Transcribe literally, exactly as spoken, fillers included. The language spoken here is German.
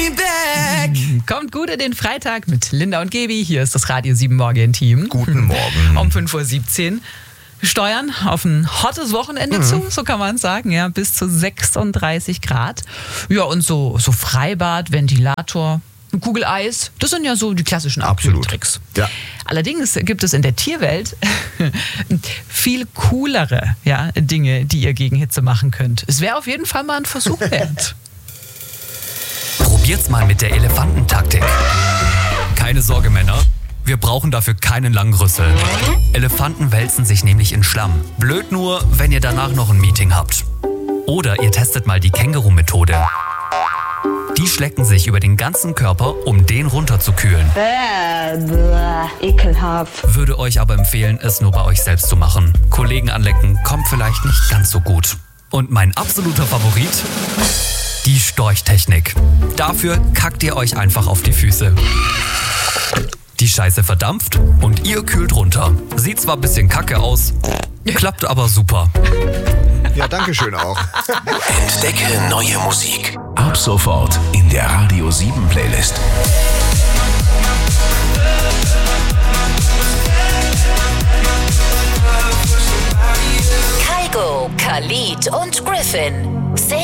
me back. Kommt gut in den Freitag mit Linda und Gebi. Hier ist das Radio sieben Morgen-Team. Guten Morgen. Um fünf Uhr siebzehn. Steuern auf ein hottes Wochenende mhm. zu, so kann man sagen, ja, bis zu sechsunddreißig Grad. Ja, und so, so Freibad, Ventilator, eine Kugel Eis, das sind ja so die klassischen Abkühltricks. Ja. Allerdings gibt es in der Tierwelt viel coolere ja, Dinge, die ihr gegen Hitze machen könnt. Es wäre auf jeden Fall mal ein Versuch wert. Probiert's mal mit der Elefantentaktik. Keine Sorge, Männer. Wir brauchen dafür keinen langen Rüssel. Elefanten wälzen sich nämlich in Schlamm. Blöd nur, wenn ihr danach noch ein Meeting habt. Oder ihr testet mal die Känguru-Methode. Die schlecken sich über den ganzen Körper, um den runterzukühlen. Bäh, bäh, ekelhaft. Würde euch aber empfehlen, es nur bei euch selbst zu machen. Kollegen anlecken kommt vielleicht nicht ganz so gut. Und mein absoluter Favorit? Die Storchtechnik. Dafür kackt ihr euch einfach auf die Füße. Die Scheiße verdampft und ihr kühlt runter. Sieht zwar ein bisschen kacke aus, klappt aber super. Ja, danke schön auch. Entdecke neue Musik. Ab sofort in der Radio sieben Playlist. Kygo, Khalid und Griffin.